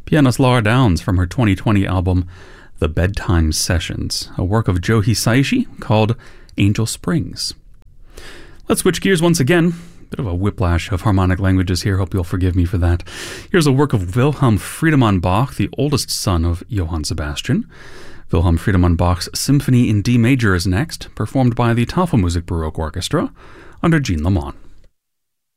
Pianist Laura Downs from her 2020 album The Bedtime Sessions, a work of Joe Hisaishi called Angel Springs. Let's switch gears once again. Bit of a whiplash of harmonic languages here, hope you'll forgive me for that. Here's a work of Wilhelm Friedemann Bach, the oldest son of Johann Sebastian. Wilhelm Friedemann Bach's Symphony in D major is next, performed by the Tafelmusik Baroque Orchestra under Jean Lamont.